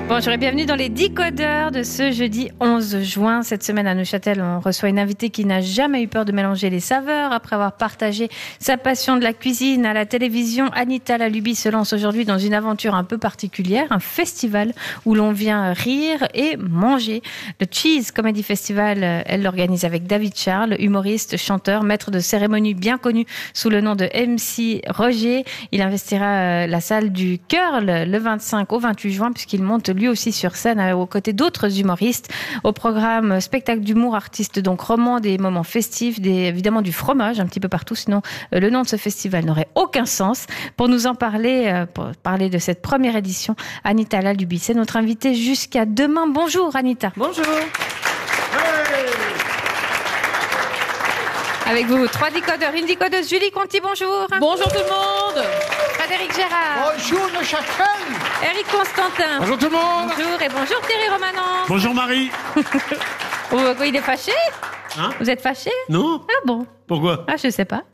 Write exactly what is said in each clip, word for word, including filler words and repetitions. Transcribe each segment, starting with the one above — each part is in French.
Bonjour et bienvenue dans les Decodeurs de ce jeudi onze juin. Cette semaine à Neuchâtel, on reçoit une invitée qui n'a jamais eu peur de mélanger les saveurs. Après avoir partagé sa passion de la cuisine à la télévision, Anita Laluby se lance aujourd'hui dans une aventure un peu particulière, un festival où l'on vient rire et manger. Le Cheese Comedy Festival, elle l'organise avec David Charles, humoriste, chanteur, maître de cérémonie bien connu sous le nom de M C Roger. Il investira la salle du Curl le vingt-cinq au vingt-huit juin puisqu'il monte lui aussi sur scène aux côtés d'autres humoristes. Au programme spectacle d'humour, artistes donc romans, des moments festifs, des, évidemment du fromage un petit peu partout, sinon euh, le nom de ce festival n'aurait aucun sens. Pour nous en parler, euh, pour parler de cette première édition, Anita Laluby, c'est notre invitée jusqu'à demain. Bonjour Anita. Bonjour. Hey. Avec vous, trois décodeurs, une décodeuse, Julie Conti, bonjour. Bonjour tout le monde. Frédéric Gérard. Bonjour Neuchâtel. Eric Constantin. Bonjour tout le monde. Bonjour et bonjour Thierry Romanant. Bonjour Marie. Oh, il est fâché Hein? Vous êtes fâché? Non. Ah bon? Pourquoi? Ah, je sais pas.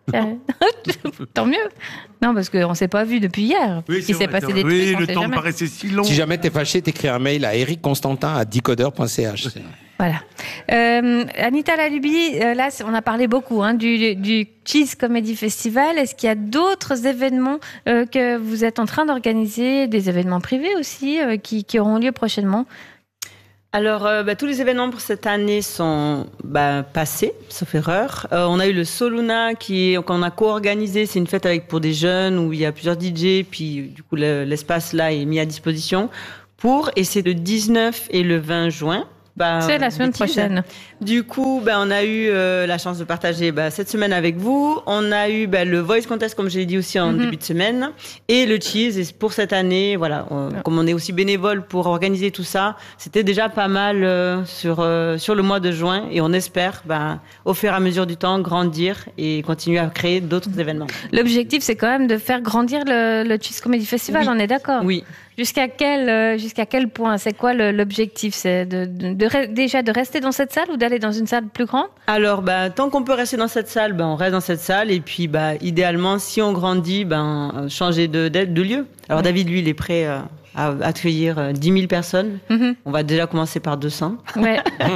Tant mieux. Non, parce qu'on s'est pas vu depuis hier. Oui, Il s'est vrai, passé des oui, trucs. le sait temps jamais. me paraissait si long. Si jamais t'es fâché, t'écris un mail à eric constantin arobase decodeur point c h. Voilà. Euh, Anita Laluby, euh, là, on a parlé beaucoup hein, du, du Cheese Comedy Festival. Est-ce qu'il y a d'autres événements euh, que vous êtes en train d'organiser, des événements privés aussi, euh, qui, qui auront lieu prochainement? Alors, euh, bah, tous les événements pour cette année sont bah, passés, sauf erreur. Euh, on a eu le Soluna qui qu'on a co-organisé. C'est une fête avec pour des jeunes où il y a plusieurs D J. Puis du coup, le, l'espace là est mis à disposition pour. Et c'est le dix-neuf et le vingt juin. Bah, c'est la semaine bêtise. prochaine. Du coup, bah, on a eu euh, la chance de partager bah, cette semaine avec vous. On a eu bah, le Voice Contest, comme je l'ai dit aussi en mm-hmm. début de semaine, et le Cheese. Et pour cette année, voilà, on, ouais. comme on est aussi bénévole pour organiser tout ça, c'était déjà pas mal euh, sur euh, sur le mois de juin. Et on espère, bah, au fur et à mesure du temps, grandir et continuer à créer d'autres mm-hmm. événements. L'objectif, c'est quand même de faire grandir le, le Cheese Comedy Festival. Oui. On est d'accord? Oui. Jusqu'à quel, euh, jusqu'à quel point? C'est quoi le, l'objectif? C'est de, de, de, de, déjà de rester dans cette salle ou d'aller dans une salle plus grande? Alors, bah, tant qu'on peut rester dans cette salle, bah, on reste dans cette salle. Et puis, bah, idéalement, si on grandit, bah, changer de, de, de lieu. Alors, mmh. David, lui, il est prêt euh, à accueillir dix mille personnes. Mmh. On va déjà commencer par deux cents. Ouais.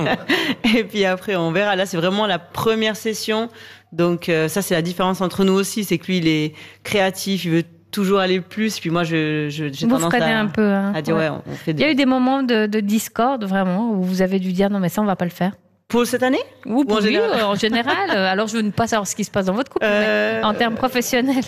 Et puis après, on verra. Là, c'est vraiment la première session. Donc, euh, ça, c'est la différence entre nous aussi. C'est que lui, il est créatif, il veut toujours aller plus, puis moi je, je j'ai vous tendance à, un peu, hein. à dire ouais. ouais on fait des... Il y a eu des moments de, de discorde vraiment où vous avez dû dire non mais ça on va pas le faire. Pour cette année ou, ou en, oui, général en général. Alors je veux ne pas savoir ce qui se passe dans votre couple, euh... mais en termes professionnels.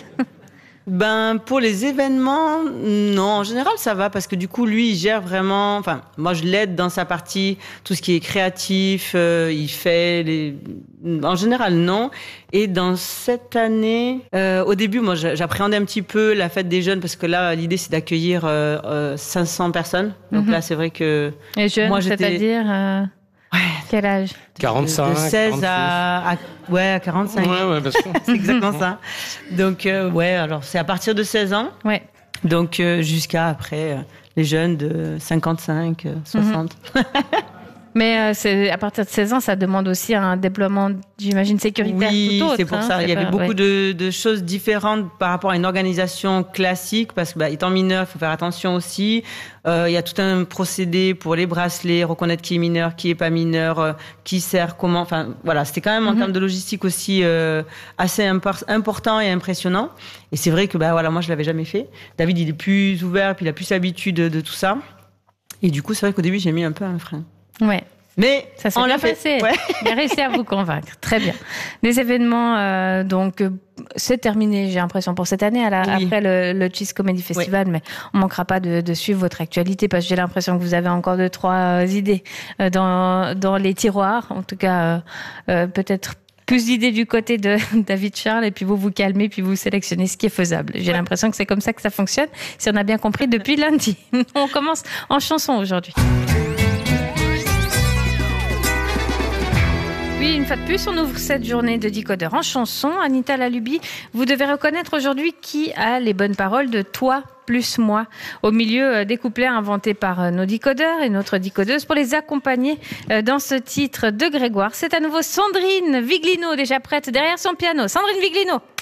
Ben pour les événements, non, en général ça va parce que du coup lui il gère vraiment. Enfin moi je l'aide dans sa partie, tout ce qui est créatif, euh, il fait les. En général non. Et dans cette année, euh, au début moi j'appréhendais un petit peu la fête des jeunes parce que là l'idée c'est d'accueillir euh, euh, cinq cents personnes. Donc mm-hmm. là c'est vrai que. Et jeunes, moi j'étais. C'est-à-dire. Euh... Ouais. Quel âge? quarante-cinq. De seize à, à, ouais, à quarante-cinq. Ouais, ouais, bien sûr. C'est exactement ça. Donc, euh, ouais, alors c'est à partir de seize ans. Ouais. Donc, euh, jusqu'à après, euh, les jeunes de cinquante-cinq, euh, soixante. Mm-hmm. Mais euh, c'est, à partir de seize ans, ça demande aussi un déploiement, j'imagine, sécuritaire oui, tout autre. Oui, c'est pour hein, ça. c'est il y avait pas, beaucoup ouais. de, de choses différentes par rapport à une organisation classique, parce que bah, étant mineur, il faut faire attention aussi. Euh, il y a tout un procédé pour les bracelets, reconnaître qui est mineur, qui est pas mineur, euh, qui sert, comment. Enfin, voilà, c'était quand même en mm-hmm. termes de logistique aussi euh, assez impor- important et impressionnant. Et c'est vrai que bah voilà, moi je l'avais jamais fait. David, il est plus ouvert, puis il a plus l'habitude de, de tout ça. Et du coup, c'est vrai qu'au début, j'ai mis un peu un frein. Ouais. Mais ça s'est on bien l'a fait. Passé. Ouais. Il a réussi à vous convaincre. Très bien. Des événements, euh, donc, euh, c'est terminé, j'ai l'impression, pour cette année, à la, oui. après le, le Cheese Comedy Festival, oui. mais on manquera pas de, de suivre votre actualité parce que j'ai l'impression que vous avez encore deux, trois idées euh, dans, dans les tiroirs. En tout cas, euh, euh, peut-être plus d'idées du côté de David Charles et puis vous vous calmez puis vous sélectionnez ce qui est faisable. J'ai ouais. l'impression que c'est comme ça que ça fonctionne, si on a bien compris depuis lundi. On commence en chanson aujourd'hui. Oui, une fois de plus, on ouvre cette journée de Decodeur en chanson. Anita Laluby, vous devez reconnaître aujourd'hui qui a les bonnes paroles de Toi plus moi, au milieu des couplets inventés par nos décodeurs et notre décodeuse pour les accompagner dans ce titre de Grégoire. C'est à nouveau Sandrine Viglino, déjà prête derrière son piano. Sandrine Viglino.